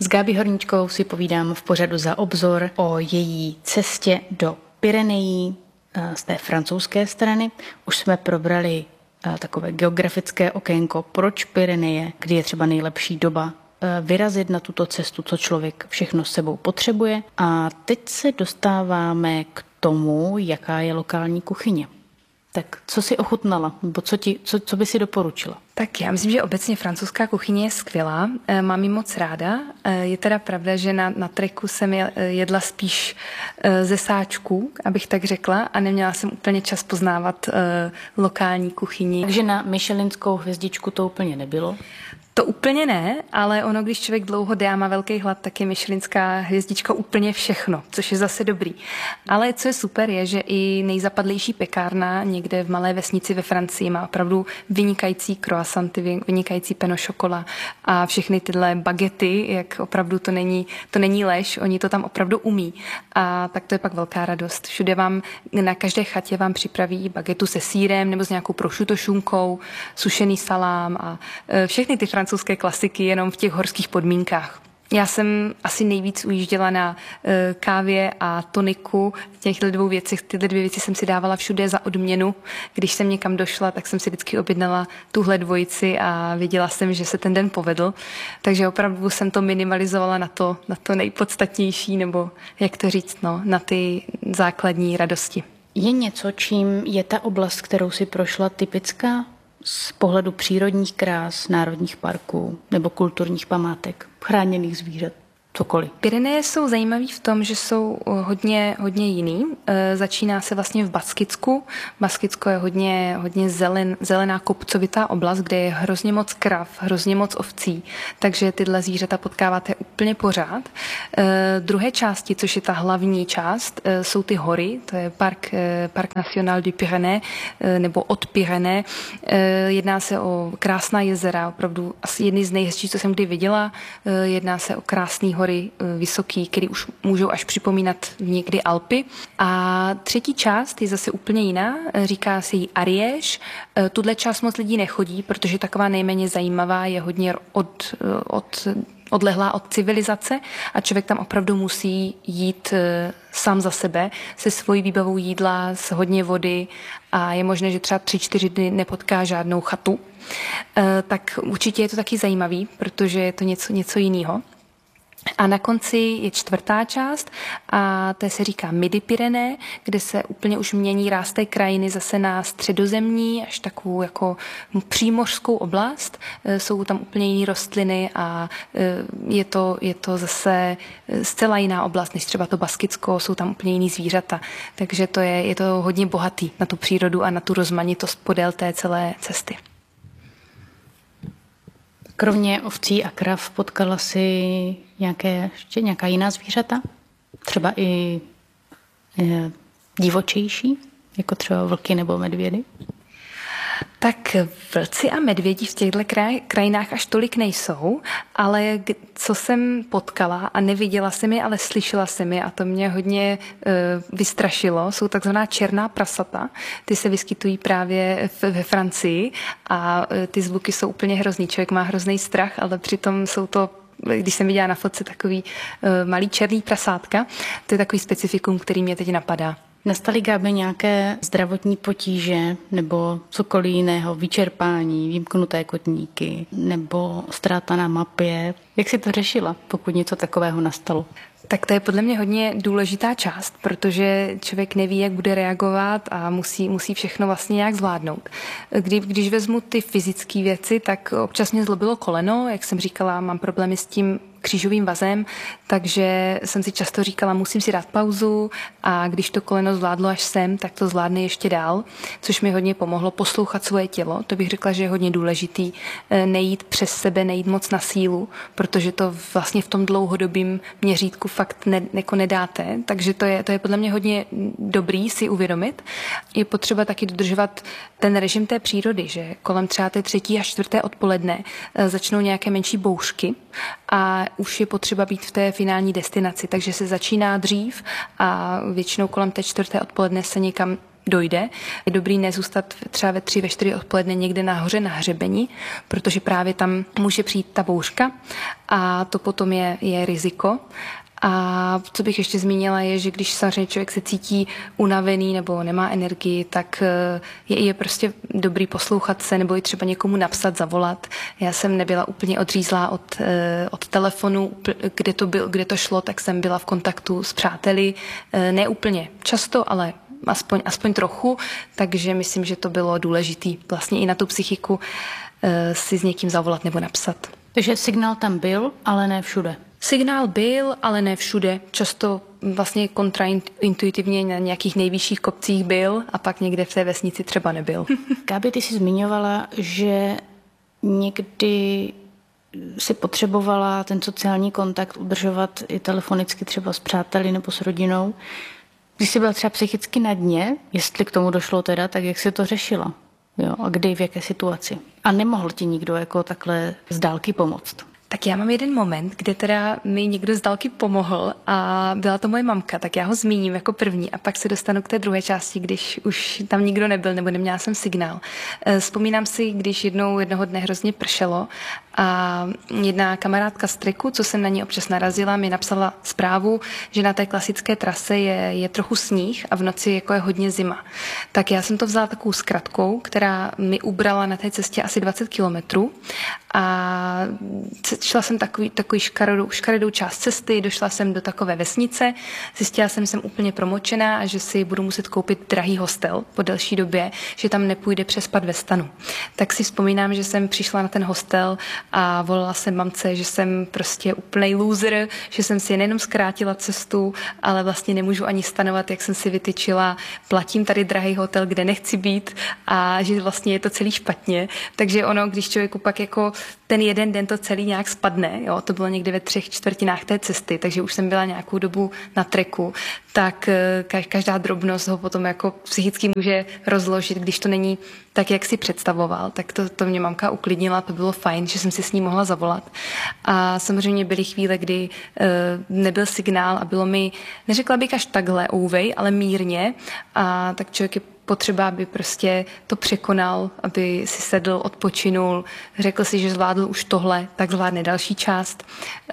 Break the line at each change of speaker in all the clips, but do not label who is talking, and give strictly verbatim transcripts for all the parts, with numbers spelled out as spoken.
S Gábí Horníčkovou si povídám v pořadu Za obzor o její cestě do Pyrenejí z té francouzské strany. Už jsme probrali takové geografické okénko, proč Pyreneje, kdy je třeba nejlepší doba vyrazit na tuto cestu, co člověk všechno s sebou potřebuje. A teď se dostáváme k tomu, jaká je lokální kuchyně. Tak co si ochutnala, nebo co, ti, co, co by si doporučila?
Tak já myslím, že obecně francouzská kuchyně je skvělá, mám ji moc ráda. Je teda pravda, že na, na treku jsem jedla spíš ze sáčků, abych tak řekla, a neměla jsem úplně čas poznávat uh, lokální kuchyni.
Takže na michelinskou hvězdičku to úplně nebylo?
To úplně ne, ale ono, když člověk dlouho jde a má velký hlad, tak je michelinská hvězdička úplně všechno, což je zase dobrý. Ale co je super, je, že i nejzapadlejší pekárna někde v malé vesnici ve Francii má opravdu vynikající croissanty, vynikající pain au chocolat a všechny tyhle bagety, jak opravdu to není, to není lež, oni to tam opravdu umí. A tak to je pak velká radost. Všude vám, na každé chatě vám připraví bagetu se sýrem nebo s nějakou prosciutto šunkou, sušený salám a všechny ty francouzské klasiky jenom v těch horských podmínkách. Já jsem asi nejvíc ujížděla na e, kávě a toniku. V těchto dvou věcech, tyhle dvě věci jsem si dávala všude za odměnu. Když jsem někam došla, tak jsem si vždycky objednala tuhle dvojici a věděla jsem, že se ten den povedl. Takže opravdu jsem to minimalizovala na to, na to nejpodstatnější, nebo jak to říct, no, na ty základní radosti.
Je něco, čím je ta oblast, kterou si prošla, typická z pohledu přírodních krás, národních parků nebo kulturních památek, chráněných zvířat, cokoliv?
Pyreneje jsou zajímavý v tom, že jsou hodně, hodně jiný. E, začíná se vlastně v Baskicku. Baskicko je hodně, hodně zelen, zelená kopcovitá oblast, kde je hrozně moc krav, hrozně moc ovcí, takže tyhle zvířata potkáváte úplně pořád. E, druhé části, což je ta hlavní část, e, jsou ty hory, to je Park, e, Park National du Pyrénées, e, nebo od Pyrénées. E, jedná se o krásná jezera, opravdu asi jedny z nejhezčích, co jsem kdy viděla. E, jedná se o krásný hory vysoký, který už můžou až připomínat někdy Alpy. A třetí část je zase úplně jiná, říká se jí Ariège. Tuhle část moc lidí nechodí, protože taková nejméně zajímavá, je hodně od, od, odlehlá od civilizace a člověk tam opravdu musí jít sám za sebe se svojí výbavou jídla, s hodně vody a je možné, že třeba tři, čtyři dny nepotká žádnou chatu. Tak určitě je to taky zajímavý, protože je to něco, něco jiného. A na konci je čtvrtá část a to se říká Midi Pyrénées, kde se úplně už mění ráz té krajiny zase na středozemní, až takovou jako přímořskou oblast. Jsou tam úplně jiné rostliny a je to, je to zase zcela jiná oblast, než třeba to Baskicko, jsou tam úplně jiný zvířata. Takže to je, je to hodně bohatý na tu přírodu a na tu rozmanitost podél té celé cesty.
Kromě ovcí a krav potkala si nějaké, ještě nějaká jiná zvířata? Třeba i e, divočejší, jako třeba vlky nebo medvědy?
Tak vlci a medvědi v těchto kraj, krajinách až tolik nejsou, ale co jsem potkala a neviděla jsem je, ale slyšela jsem je a to mě hodně e, vystrašilo, jsou takzvaná černá prasata. Ty se vyskytují právě v, ve Francii a e, ty zvuky jsou úplně hrozný. Člověk má hrozný strach, ale přitom jsou to, když jsem viděla na fotce, takový e, malý černý prasátka. To je takový specifikum, který mě teď napadá.
Nastaly, Gáby, nějaké zdravotní potíže nebo cokoliv jiného, vyčerpání, vymknuté kotníky nebo ztráta na mapě? Jak jsi to řešila, pokud něco takového nastalo?
Tak to je podle mě hodně důležitá část, protože člověk neví, jak bude reagovat a musí, musí všechno vlastně nějak zvládnout. Kdy, když vezmu ty fyzické věci, tak občas mě zlobilo koleno, jak jsem říkala, mám problémy s tím křížovým vazem, takže jsem si často říkala, musím si dát pauzu a když to koleno zvládlo až sem, tak to zvládne ještě dál, což mi hodně pomohlo poslouchat svoje tělo. To bych řekla, že je hodně důležitý, nejít přes sebe, nejít moc na sílu, protože to vlastně v tom dlouhodobém měřítku fakt ne, jako nedáte, takže to je, to je podle mě hodně dobrý si uvědomit. Je potřeba taky dodržovat ten režim té přírody, že kolem třeba té třetí a čtvrté odpoledne začnou nějaké menší bouřky a už je potřeba být v té finální destinaci, takže se začíná dřív a většinou kolem té čtvrté odpoledne se někam dojde. Je dobrý nezůstat třeba ve tři, ve čtyři odpoledne někde nahoře na hřebeni, protože právě tam může přijít ta bouřka a to potom je, je riziko. A co bych ještě zmínila je, že když samozřejmě člověk se cítí unavený nebo nemá energii, tak je, je prostě dobrý poslouchat se nebo i třeba někomu napsat, zavolat. Já jsem nebyla úplně odřízlá od, od telefonu, kde to, byl, kde to šlo, tak jsem byla v kontaktu s přáteli. Ne úplně často, ale aspoň, aspoň trochu, takže myslím, že to bylo důležitý vlastně i na tu psychiku si s někým zavolat nebo napsat.
Takže signál tam byl, ale ne všude.
Signál byl, ale ne všude. Často vlastně kontraintuitivně na nějakých nejvyšších kopcích byl a pak někde v té vesnici třeba nebyl.
Gábi, ty jsi zmiňovala, že někdy si potřebovala ten sociální kontakt udržovat i telefonicky třeba s přáteli nebo s rodinou. Když jsi byla třeba psychicky na dně, jestli k tomu došlo teda, tak jak jsi to řešila? Jo, a kdy, v jaké situaci? A nemohl ti nikdo jako takhle z dálky pomoct?
Tak já mám jeden moment, kde teda mi někdo z dálky pomohl a byla to moje mamka, tak já ho zmíním jako první a pak se dostanu k té druhé části, když už tam nikdo nebyl nebo neměla jsem signál. Vzpomínám si, když jednou jednoho dne hrozně pršelo a jedna kamarádka z triku, co jsem na ní občas narazila, mi napsala zprávu, že na té klasické trase je, je trochu sníh a v noci jako je hodně zima. Tak já jsem to vzala takovou zkratkou, která mi ubrala na té cestě asi dvacet kilometrů a šla jsem takový, takový škaredou, škaredou část cesty, došla jsem do takové vesnice, zjistila jsem, že jsem úplně promočená a že si budu muset koupit drahý hostel po delší době, že tam nepůjde přespat ve stanu. Tak si vzpomínám, že jsem přišla na ten hostel a volala jsem mamce, že jsem prostě úplnej loser, že jsem si nejenom zkrátila cestu, ale vlastně nemůžu ani stanovat, jak jsem si vytyčila, platím tady drahý hotel, kde nechci být a že vlastně je to celý špatně. Takže ono, když člověku pak jako ten jeden den to celý nějak spadne, jo, to bylo někdy ve třech čtvrtinách té cesty, takže už jsem byla nějakou dobu na treku, tak každá drobnost ho potom jako psychicky může rozložit, když to není tak, jak si představoval, tak to, to mě mamka uklidnila, to bylo fajn, že jsem si s ní mohla zavolat. A samozřejmě byly chvíle, kdy uh, nebyl signál a bylo mi, neřekla bych až takhle ouvej, ale mírně a tak člověk je potřeba, aby prostě to překonal, aby si sedl, odpočinul, řekl si, že zvládl už tohle, tak zvládne další část.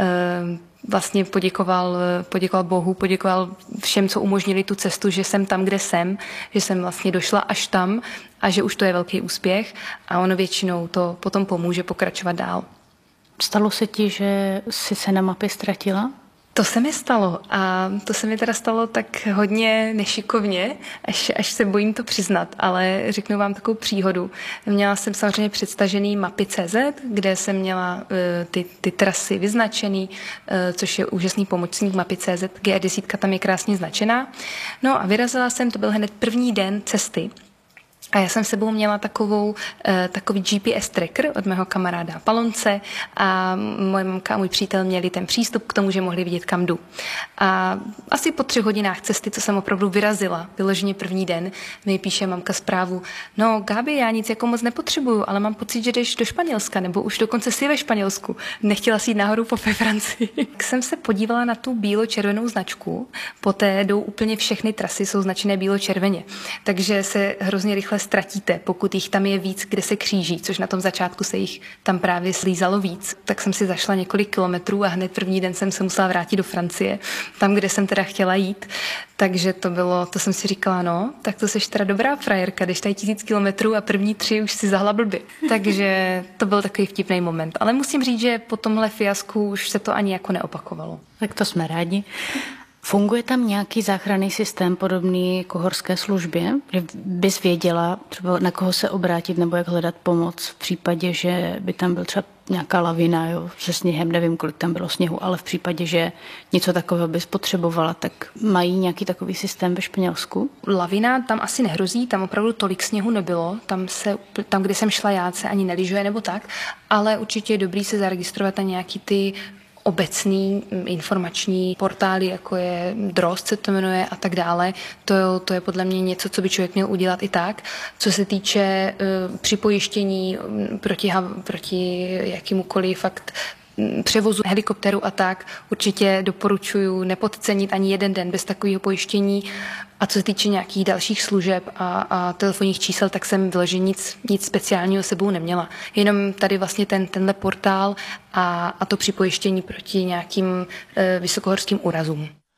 Vlastně poděkoval, poděkoval Bohu, poděkoval všem, co umožnili tu cestu, že jsem tam, kde jsem, že jsem vlastně došla až tam a že už to je velký úspěch a ono většinou to potom pomůže pokračovat dál.
Stalo se ti, že jsi se na mapě ztratila?
To se mi stalo a to se mi teda stalo tak hodně nešikovně, až, až se bojím to přiznat, ale řeknu vám takovou příhodu. Měla jsem samozřejmě předstažený mapy tečka cé zet, kde jsem měla uh, ty, ty trasy vyznačený, uh, což je úžasný pomocník mapy tečka cé zet, G R deset tam je krásně značená. No a vyrazila jsem, to byl hned první den cesty. A já jsem s sebou měla takovou, takový G P S tracker od mého kamaráda Palonce a moje mamka a můj přítel měli ten přístup k tomu, že mohli vidět, kam jdu. A asi po třech hodinách cesty, co jsem opravdu vyrazila, vyloženě první den, mi píše mamka zprávu, no Gábi, já nic jako moc nepotřebuju, ale mám pocit, že jdeš do Španělska, nebo už dokonce si ve Španělsku. Nechtěla si jít nahoru po Francii. Tak jsem se podívala na tu bílo-červenou značku, poté jdou úplně všechny trasy, jsou značené bílo-červeně, takže se hrozně rychle ztratíte, pokud jich tam je víc, kde se kříží, což na tom začátku se jich tam právě slízalo víc. Tak jsem si zašla několik kilometrů a hned první den jsem se musela vrátit do Francie, tam, kde jsem teda chtěla jít. Takže to bylo, to jsem si říkala, no, tak to seš teda dobrá frajerka, když tady tisíc kilometrů a první tři už si zahla blby. Takže to byl takový vtipný moment. Ale musím říct, že po tomhle fiasku už se to ani jako neopakovalo.
Tak to jsme rádi. Funguje tam nějaký záchranný systém podobný jako horské službě, že bys věděla třeba na koho se obrátit nebo jak hledat pomoc v případě, že by tam byl třeba nějaká lavina, jo, se sněhem, nevím, kolik tam bylo sněhu, ale v případě, že něco takového bys potřebovala, tak mají nějaký takový systém ve Španělsku?
Lavina tam asi nehrozí, tam opravdu tolik sněhu nebylo, tam, se, tam kde jsem šla já, se ani nelyžuje nebo tak, ale určitě je dobrý se zaregistrovat na nějaký ty obecný informační portály, jako je Drozd se to jmenuje a tak dále. To, to je podle mě něco, co by člověk měl udělat i tak. Co se týče uh, připojištění proti, proti jakémukoliv fakt převozu helikopteru a tak, určitě doporučuji nepodcenit ani jeden den bez takového pojištění. A co se týče nějakých dalších služeb a, a telefonních čísel, tak jsem vyloženě nic, nic speciálního sebou neměla. Jenom tady vlastně ten, tenhle portál a, a to připojištění proti nějakým e, vysokohorským úrazům.